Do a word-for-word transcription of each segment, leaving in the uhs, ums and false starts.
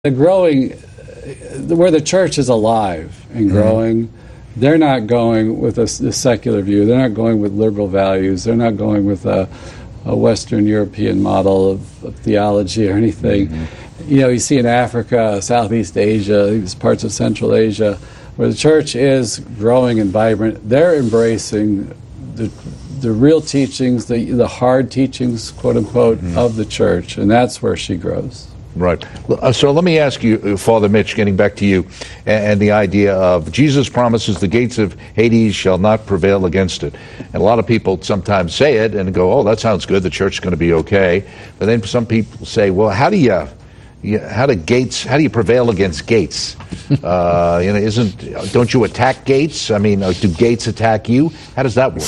the growing, where the church is alive and growing, mm-hmm. they're not going with a, a secular view. They're not going with liberal values. They're not going with a, a Western European model of, of theology or anything. Mm-hmm. You know, you see in Africa, Southeast Asia, these parts of Central Asia, where the church is growing and vibrant. They're embracing the the real teachings, the the hard teachings, quote unquote, mm-hmm. of the church, and that's where she grows. Right. So let me ask you, Father Mitch, getting back to you, and the idea of Jesus promises the gates of Hades shall not prevail against it. And a lot of people sometimes say it and go, oh, that sounds good, the church is going to be okay. But then some people say, well, how do you, you how do gates, how do you prevail against gates? Uh, you know, isn't, don't you attack gates? I mean, do gates attack you? How does that work?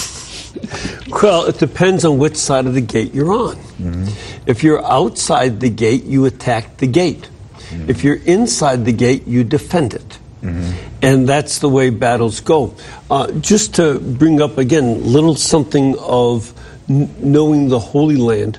Well, it depends on which side of the gate you're on. Mm-hmm. If you're outside the gate, you attack the gate. Mm-hmm. If you're inside the gate, you defend it. Mm-hmm. And that's the way battles go. Uh, just to bring up again, a little something of n- knowing the Holy Land,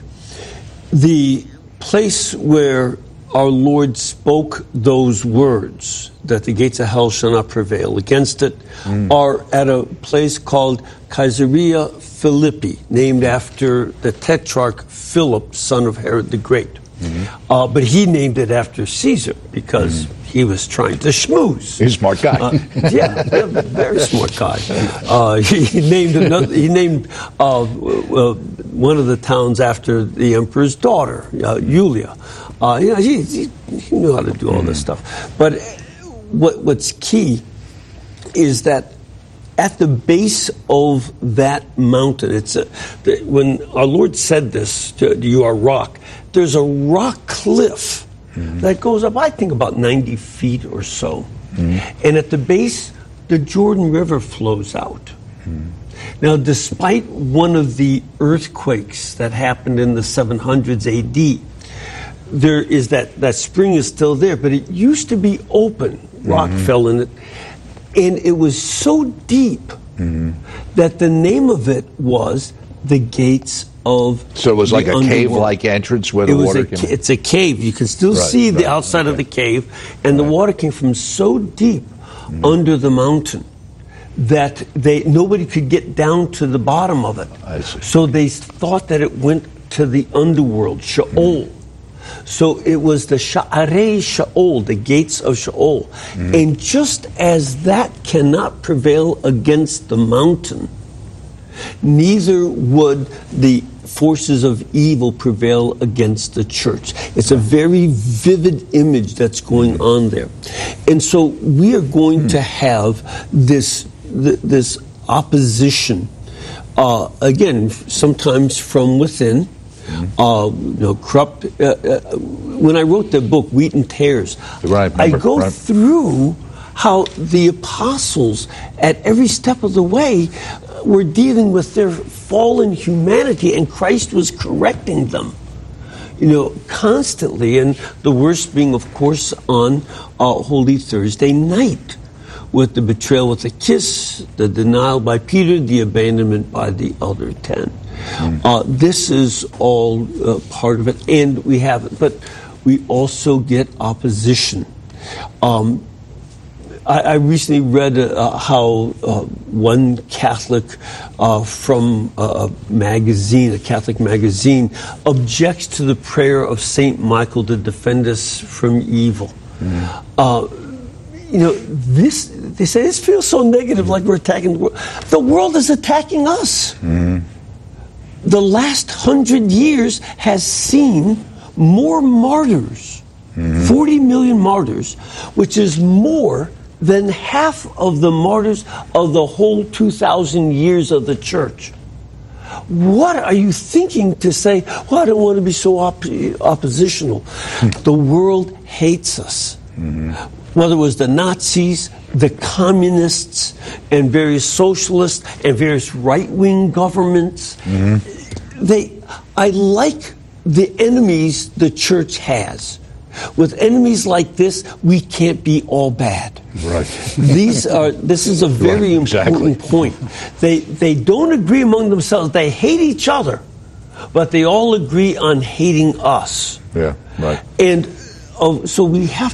the place where our Lord spoke those words, that the gates of hell shall not prevail against it, mm. are at a place called Caesarea Philippi, named after the tetrarch Philip, son of Herod the Great. Mm-hmm. Uh, but he named it after Caesar because mm. he was trying to schmooze. He's a smart guy. Uh, yeah, very smart guy. Uh, he, he named another, he named uh, uh, one of the towns after the emperor's daughter, uh, Julia. Uh, you know, he, he, he knew how to do all this stuff. But what, what's key is that at the base of that mountain, it's a, when our Lord said this, to, you are rock, there's a rock cliff mm-hmm. that goes up, I think, about ninety feet or so. Mm-hmm. And at the base, the Jordan River flows out. Mm-hmm. Now, despite one of the earthquakes that happened in the seven hundreds A D, there is that, that spring is still there, but it used to be open. Rock mm-hmm. fell in it. And it was so deep mm-hmm. that the name of it was the Gates of So it was like a cave-like entrance where the it was water a, came? It's a cave. You can still right, see right, the outside okay. of the cave. And right. the water came from so deep mm-hmm. under the mountain that they nobody could get down to the bottom of it. I see. So they thought that it went to the underworld, Sheol. Mm-hmm. So it was the Sha'arei Sheol, the gates of Sheol. Mm-hmm. And just as that cannot prevail against the mountain, neither would the forces of evil prevail against the church. It's a very vivid image that's going on there. And so we are going mm-hmm. to have this, th- this opposition, uh, again, sometimes from within. Mm-hmm. Uh, you know, corrupt. Uh, uh, when I wrote the book, Wheat and Tares, right, remember, I go right. through how the apostles, at every step of the way, uh, were dealing with their fallen humanity, and Christ was correcting them, you know, constantly. And the worst being, of course, on uh, Holy Thursday night, with the betrayal with a kiss, the denial by Peter, the abandonment by the elder ten. Mm. Uh, this is all uh, part of it, and we have it. But we also get opposition. Um, I, I recently read uh, how uh, one Catholic uh, from a magazine, a Catholic magazine, objects to the prayer of Saint Michael to defend us from evil. Mm. Uh, you know, this, they say, this feels so negative, like we're attacking the world. The world is attacking us. Mm. The last hundred years has seen more martyrs, mm-hmm. forty million martyrs, which is more than half of the martyrs of the whole two thousand years of the church. What are you thinking to say, well, I don't want to be so op- oppositional. The world hates us. Mm-hmm. Whether it was the Nazis, the communists, and various socialists, and various right-wing governments, mm-hmm. they, I like the enemies the church has. With enemies like this, we can't be all bad. Right. These are. This is a very right, exactly. important point. They they don't agree among themselves. They hate each other, but they all agree on hating us. Yeah. Right. And of, so we have